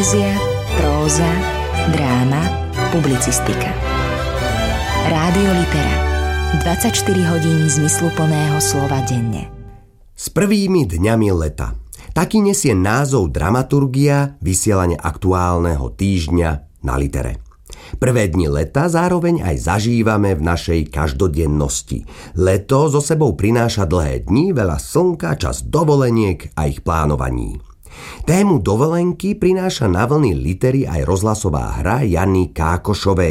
Poézia, próza, dráma, publicistika. Rádio Litera. 24 hodín zmysluplného slova denne. S prvými dňami leta. Taký nesie názov dramaturgia vysielania aktuálneho týždňa na Litere. Prvé dni leta zároveň aj zažívame v našej každodennosti. Leto so sebou prináša dlhé dni, veľa slnka, čas dovoleniek a ich plánovaní. Tému dovolenky prináša na vlny Litery aj rozhlasová hra Jany Kákošovej